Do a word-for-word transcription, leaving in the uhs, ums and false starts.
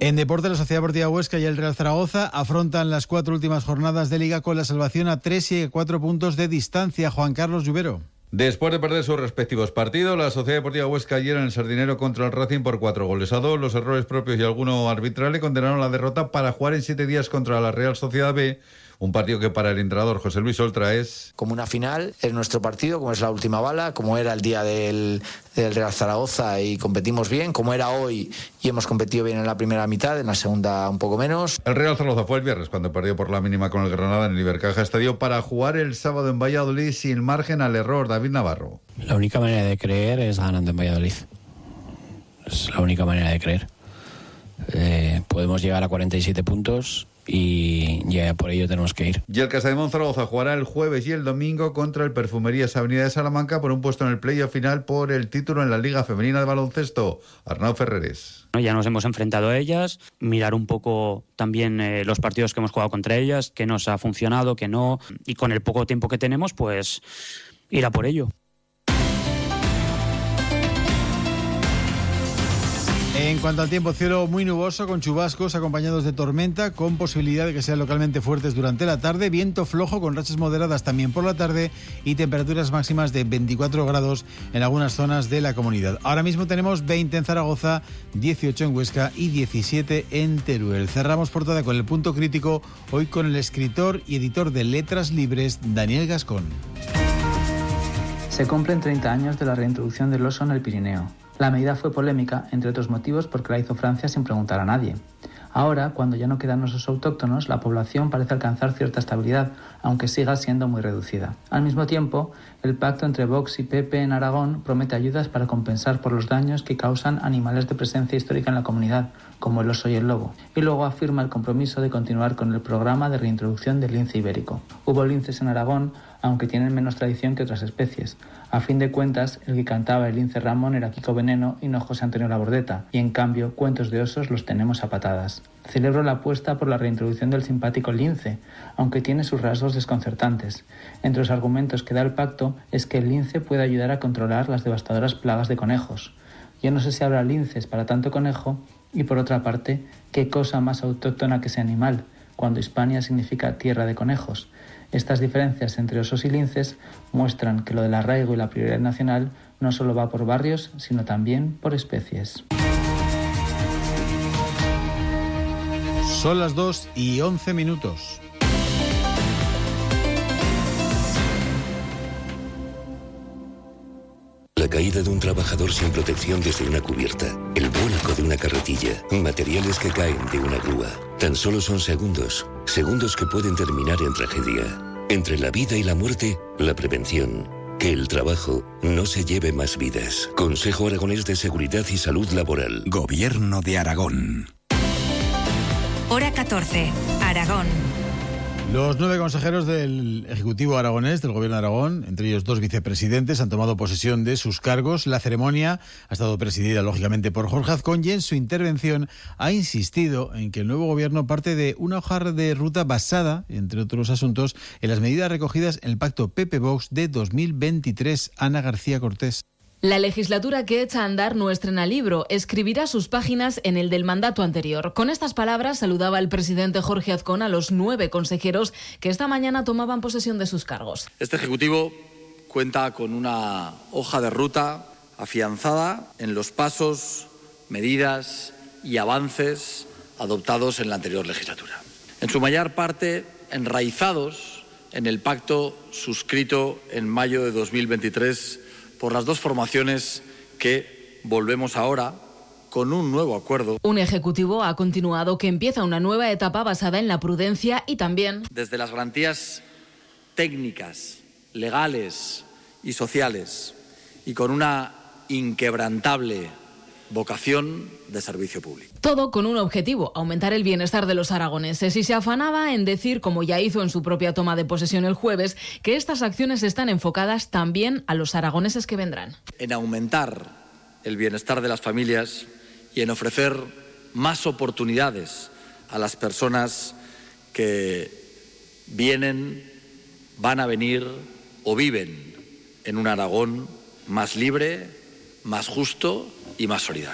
En deporte, la Sociedad Deportiva Huesca y el Real Zaragoza afrontan las cuatro últimas jornadas de Liga con la salvación a tres y cuatro puntos de distancia. Juan Carlos Lluvero. Después de perder sus respectivos partidos, la Sociedad Deportiva Huesca ayer en el Sardinero contra el Racing por cuatro goles a dos. Los errores propios y alguno arbitral le condenaron la derrota para jugar en siete días contra la Real Sociedad B. Un partido que para el entrenador José Luis Oltra es... como una final, es nuestro partido, como es la última bala, como era el día del, del Real Zaragoza y competimos bien, como era hoy y hemos competido bien en la primera mitad, en la segunda un poco menos. El Real Zaragoza fue el viernes cuando perdió por la mínima con el Granada en el Ibercaja Estadio para jugar el sábado en Valladolid sin margen al error. David Navarro. La única manera de creer es ganando en Valladolid. Es la única manera de creer. Eh, podemos llegar a cuarenta y siete puntos... y ya por ello tenemos que ir. Y el Casademón Zaragoza jugará el jueves y el domingo contra el Perfumerías Avenida de Salamanca por un puesto en el playoff final por el título en la Liga Femenina de Baloncesto. Arnau Ferreres. Ya nos hemos enfrentado a ellas, mirar un poco también eh, los partidos que hemos jugado contra ellas, qué nos ha funcionado, qué no, y con el poco tiempo que tenemos, pues ir a por ello. En cuanto al tiempo, cielo muy nuboso con chubascos acompañados de tormenta con posibilidad de que sean localmente fuertes durante la tarde, viento flojo con rachas moderadas también por la tarde y temperaturas máximas de veinticuatro grados en algunas zonas de la comunidad. Ahora mismo tenemos veinte en Zaragoza, dieciocho en Huesca y diecisiete en Teruel. Cerramos portada con el punto crítico hoy con el escritor y editor de Letras Libres, Daniel Gascón. Se cumplen treinta años de la reintroducción del oso en el Pirineo. La medida fue polémica, entre otros motivos, porque la hizo Francia sin preguntar a nadie. Ahora, cuando ya no quedan osos autóctonos, la población parece alcanzar cierta estabilidad, aunque siga siendo muy reducida. Al mismo tiempo, el pacto entre Vox y P P en Aragón promete ayudas para compensar por los daños que causan animales de presencia histórica en la comunidad, como el oso y el lobo. Y luego afirma el compromiso de continuar con el programa de reintroducción del lince ibérico. Hubo linces en Aragón, aunque tienen menos tradición que otras especies. A fin de cuentas, el que cantaba el lince Ramón era Kiko Veneno y no José Antonio Labordeta, y en cambio, cuentos de osos los tenemos a patadas. Celebro la apuesta por la reintroducción del simpático lince, aunque tiene sus rasgos desconcertantes. Entre los argumentos que da el pacto es que el lince puede ayudar a controlar las devastadoras plagas de conejos. Yo no sé si habrá linces para tanto conejo, y por otra parte, ¿qué cosa más autóctona que ese animal, cuando Hispania significa tierra de conejos? Estas diferencias entre osos y linces muestran que lo del arraigo y la prioridad nacional no solo va por barrios, sino también por especies. Son las dos y once minutos. La caída de un trabajador sin protección desde una cubierta, el vuelco de una carretilla, materiales que caen de una grúa. Tan solo son segundos, segundos que pueden terminar en tragedia. Entre la vida y la muerte, la prevención. Que el trabajo no se lleve más vidas. Consejo Aragonés de Seguridad y Salud Laboral. Gobierno de Aragón. Hora catorce, Aragón. Los nueve consejeros del Ejecutivo aragonés, del Gobierno de Aragón, entre ellos dos vicepresidentes, han tomado posesión de sus cargos. La ceremonia ha estado presidida, lógicamente, por Jorge Azcón y en su intervención ha insistido en que el nuevo Gobierno parte de una hoja de ruta basada, entre otros asuntos, en las medidas recogidas en el Pacto P P-Vox de dos mil veintitrés. Ana García Cortés. La legislatura que echa a andar no estrena libro, escribirá sus páginas en el del mandato anterior. Con estas palabras saludaba el presidente Jorge Azcón a los nueve consejeros que esta mañana tomaban posesión de sus cargos. Este Ejecutivo cuenta con una hoja de ruta afianzada en los pasos, medidas y avances adoptados en la anterior legislatura. En su mayor parte enraizados en el pacto suscrito en mayo de dos mil veintitrés por las dos formaciones que volvemos ahora con un nuevo acuerdo. Un ejecutivo ha continuado que empieza una nueva etapa basada en la prudencia y también desde las garantías técnicas, legales y sociales y con una inquebrantable vocación de servicio público. Todo con un objetivo, aumentar el bienestar de los aragoneses, y se afanaba en decir, como ya hizo en su propia toma de posesión el jueves, que estas acciones están enfocadas también a los aragoneses que vendrán. En aumentar el bienestar de las familias y en ofrecer más oportunidades a las personas que vienen, van a venir o viven en un Aragón más libre, más justo y más solidario.